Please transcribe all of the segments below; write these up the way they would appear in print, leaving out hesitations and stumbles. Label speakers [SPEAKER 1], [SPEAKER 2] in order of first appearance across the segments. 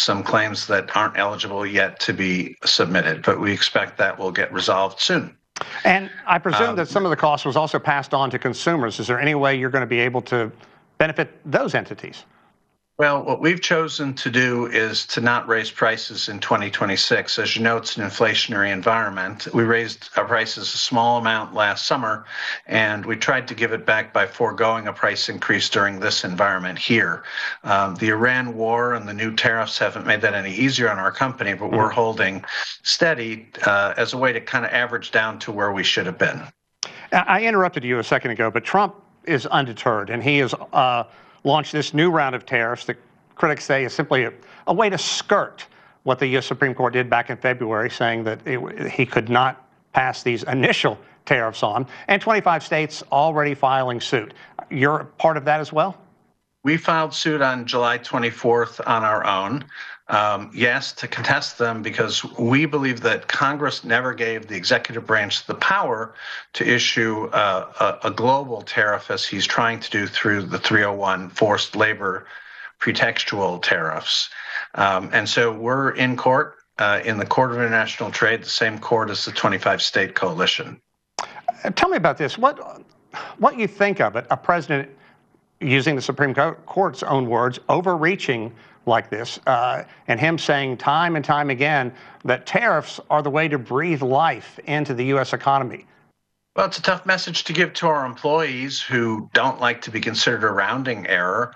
[SPEAKER 1] some claims that aren't eligible yet to be submitted, but we expect that will get resolved soon.
[SPEAKER 2] And I presume that some of the cost was also passed on to consumers. Is there any way you're going to be able to benefit those entities?
[SPEAKER 1] Well, what we've chosen to do is to not raise prices in 2026. As you know, it's an inflationary environment. We raised our prices a small amount last summer, and we tried to give it back by foregoing a price increase during this environment here. The Iran war and the new tariffs haven't made that any easier on our company, but we're holding steady as a way to kind of average down to where we should have been.
[SPEAKER 2] I interrupted you a second ago, but Trump is undeterred, and he is launched this new round of tariffs that critics say is simply a way to skirt what the U.S. Supreme Court did back in February, saying that he could not pass these initial tariffs on, and 25 states already filing suit. You're part of that as well?
[SPEAKER 1] We filed suit on July 24th on our own. Yes, to contest them because we believe that Congress never gave the executive branch the power to issue a global tariff as he's trying to do through the 301 forced labor pretextual tariffs. And so we're in court in the Court of International Trade, the same court as the 25 state coalition.
[SPEAKER 2] Tell me about this. What you think of it, a president using the Supreme Court's own words, overreaching like this, and him saying time and time again that tariffs are the way to breathe life into the U.S. economy?
[SPEAKER 1] Well, it's a tough message to give to our employees who don't like to be considered a rounding error.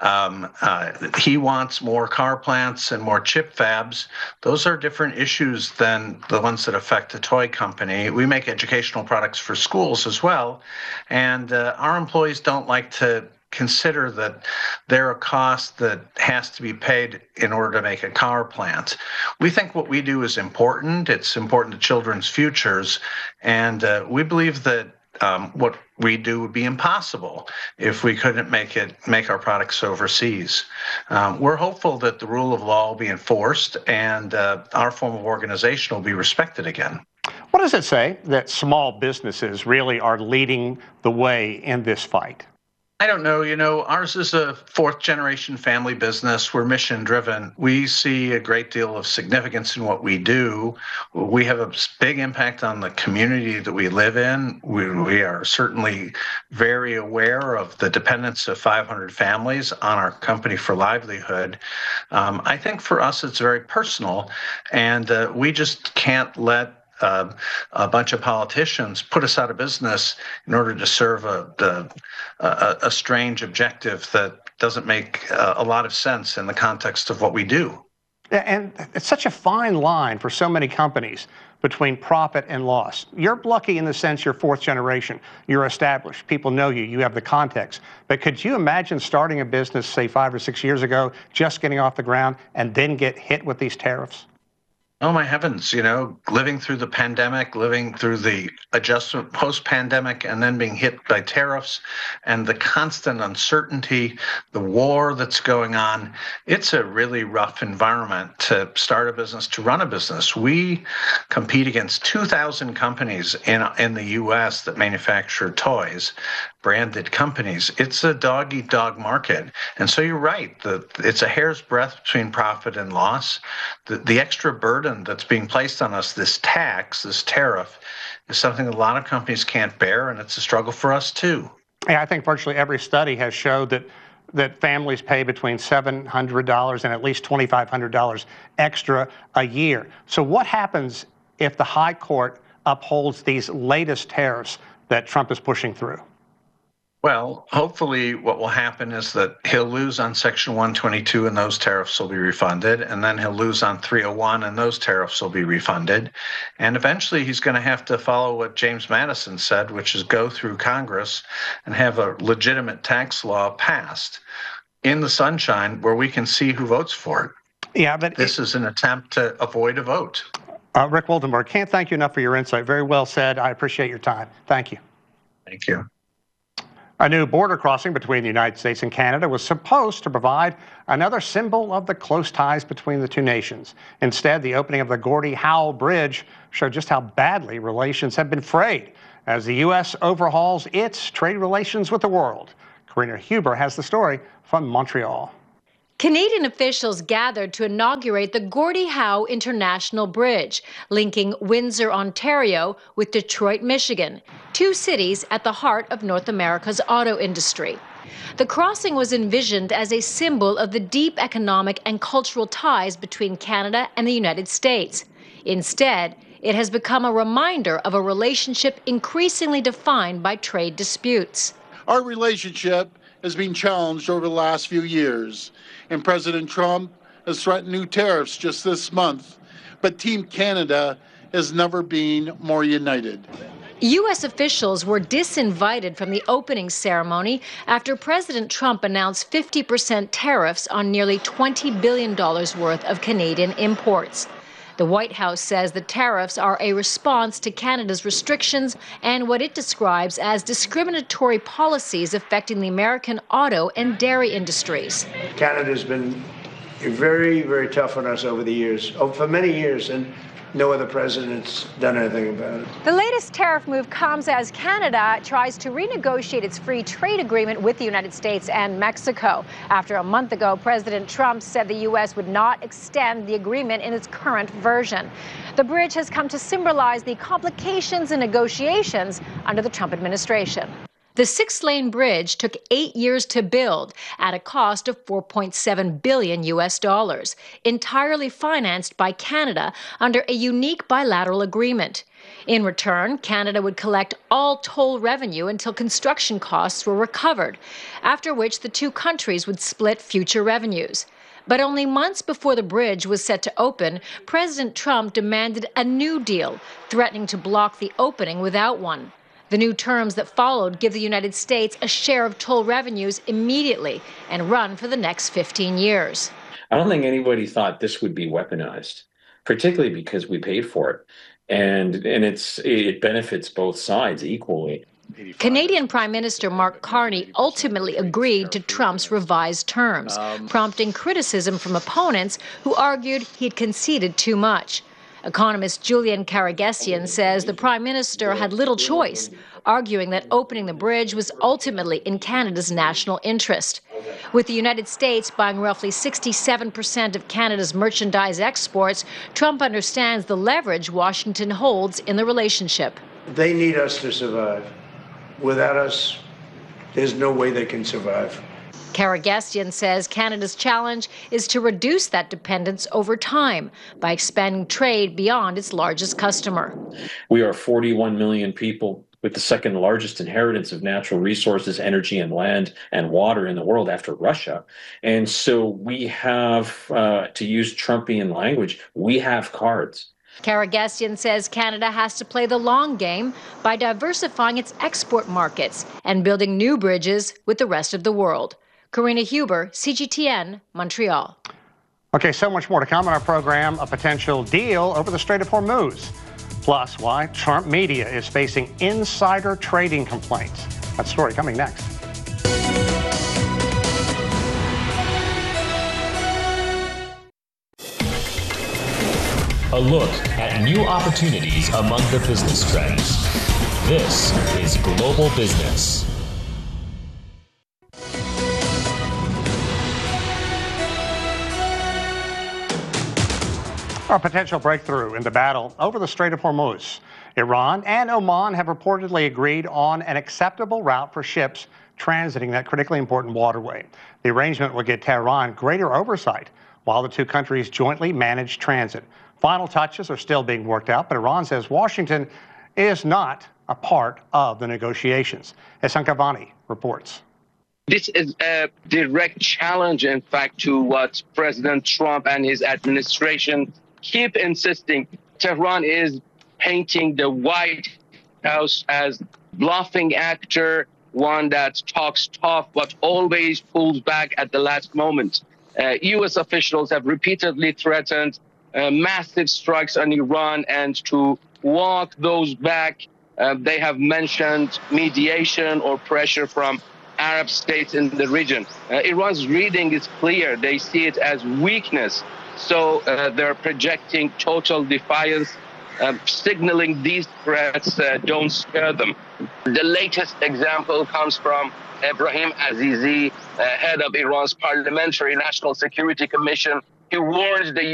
[SPEAKER 1] He wants more car plants and more chip fabs. Those are different issues than the ones that affect a toy company. We make educational products for schools as well, and our employees don't like to consider that they're a cost that has to be paid in order to make a car plant. We think what we do is important. It's important to children's futures. And we believe that what we do would be impossible if we couldn't make our products overseas. We're hopeful that the rule of law will be enforced and our form of organization will be respected again.
[SPEAKER 2] What does it say that small businesses really are leading the way in this fight?
[SPEAKER 1] I don't know. You know, ours is a fourth generation family business. We're mission driven. We see a great deal of significance in what we do. We have a big impact on the community that we live in. We are certainly very aware of the dependence of 500 families on our company for livelihood. I think for us, it's very personal, and we just can't let a bunch of politicians put us out of business in order to serve a strange objective that doesn't make a lot of sense in the context of what we do.
[SPEAKER 2] And it's such a fine line for so many companies between profit and loss. You're lucky in the sense you're fourth generation. You're established. People know you. You have the context. But could you imagine starting a business, say 5 or 6 years ago, just getting off the ground and then get hit with these tariffs?
[SPEAKER 1] Oh, my heavens, you know, living through the pandemic, living through the adjustment post-pandemic, and then being hit by tariffs and the constant uncertainty, the war that's going on. It's a really rough environment to start a business, to run a business. We compete against 2,000 companies in the U.S. that manufacture toys, branded companies. It's a dog-eat-dog market. And so you're right, it's a hair's breadth between profit and loss. The extra burden that's being placed on us, this tax, this tariff, is something a lot of companies can't bear, and it's a struggle for us too.
[SPEAKER 2] Yeah, I think virtually every study has showed that families pay between $700 and at least $2,500 extra a year. So what happens if the High Court upholds these latest tariffs that Trump is pushing through?
[SPEAKER 1] Well, hopefully what will happen is that he'll lose on Section 122 and those tariffs will be refunded, and then he'll lose on 301 and those tariffs will be refunded. And eventually he's going to have to follow what James Madison said, which is go through Congress and have a legitimate tax law passed in the sunshine where we can see who votes for it.
[SPEAKER 2] Yeah, but
[SPEAKER 1] this is an attempt to avoid a vote.
[SPEAKER 2] Rick Woldenberg, can't thank you enough for your insight. Very well said. I appreciate your time. Thank you.
[SPEAKER 1] Thank you.
[SPEAKER 2] A new border crossing between the United States and Canada was supposed to provide another symbol of the close ties between the two nations. Instead, the opening of the Gordie Howe Bridge showed just how badly relations have been frayed as the U.S. overhauls its trade relations with the world. Karina Huber has the story from Montreal.
[SPEAKER 3] Canadian officials gathered to inaugurate the Gordie Howe International Bridge, linking Windsor, Ontario with Detroit, Michigan, two cities at the heart of North America's auto industry. The crossing was envisioned as a symbol of the deep economic and cultural ties between Canada and the United States. Instead, it has become a reminder of a relationship increasingly defined by trade disputes.
[SPEAKER 4] Our relationship has been challenged over the last few years, and President Trump has threatened new tariffs just this month. But Team Canada has never been more united.
[SPEAKER 3] U.S. officials were disinvited from the opening ceremony after President Trump announced 50% tariffs on nearly $20 billion worth of Canadian imports. The White House says the tariffs are a response to Canada's restrictions and what it describes as discriminatory policies affecting the American auto and dairy industries.
[SPEAKER 5] Canada's been very, very tough on us over the years, for many years, and no other president's done anything about it.
[SPEAKER 3] The latest tariff move comes as Canada tries to renegotiate its free trade agreement with the United States and Mexico. After a month ago, President Trump said the U.S. would not extend the agreement in its current version. The bridge has come to symbolize the complications and negotiations under the Trump administration. The 6-lane bridge took 8 years to build at a cost of $4.7 billion US dollars, entirely financed by Canada under a unique bilateral agreement. In return, Canada would collect all toll revenue until construction costs were recovered, after which the two countries would split future revenues. But only months before the bridge was set to open, President Trump demanded a new deal, threatening to block the opening without one. The new terms that followed give the United States a share of toll revenues immediately and run for the next 15 years.
[SPEAKER 6] I don't think anybody thought this would be weaponized, particularly because we paid for it. And it benefits both sides equally.
[SPEAKER 3] Canadian Prime Minister Mark Carney ultimately agreed to Trump's revised terms, prompting criticism from opponents who argued he'd conceded too much. Economist Julian Karagesian says the Prime Minister had little choice, arguing that opening the bridge was ultimately in Canada's national interest. With the United States buying roughly 67% of Canada's merchandise exports, Trump understands the leverage Washington holds in the relationship.
[SPEAKER 5] They need us to survive. Without us, there's no way they can survive.
[SPEAKER 3] Karagesian says Canada's challenge is to reduce that dependence over time by expanding trade beyond its largest customer.
[SPEAKER 6] We are 41 million people with the second largest inheritance of natural resources, energy and land and water in the world after Russia. And so we have, to use Trumpian language, we have cards.
[SPEAKER 3] Karagesian says Canada has to play the long game by diversifying its export markets and building new bridges with the rest of the world. Karina Huber, CGTN, Montreal.
[SPEAKER 2] Okay, so much more to come on our program. A potential deal over the Strait of Hormuz. Plus, why Trump media is facing insider trading complaints. That story coming next.
[SPEAKER 7] A look at new opportunities among the business trends. This is Global Business.
[SPEAKER 2] A potential breakthrough in the battle over the Strait of Hormuz. Iran and Oman have reportedly agreed on an acceptable route for ships transiting that critically important waterway. The arrangement will give Tehran greater oversight while the two countries jointly manage transit. Final touches are still being worked out, but Iran says Washington is not a part of the negotiations. Hassan Kavani reports.
[SPEAKER 8] This is a direct challenge, in fact, to what President Trump and his administration keep insisting. Tehran is painting the White House as bluffing actor, one that talks tough but always pulls back at the last moment. U.S. officials have repeatedly threatened massive strikes on Iran, and to walk those back, they have mentioned mediation or pressure from Arab states in the region. Iran's reading is clear. They see it as weakness. So they're projecting total defiance signaling these threats don't scare them. The latest example comes from Ebrahim Azizi, head of Iran's Parliamentary National Security Commission. He warned the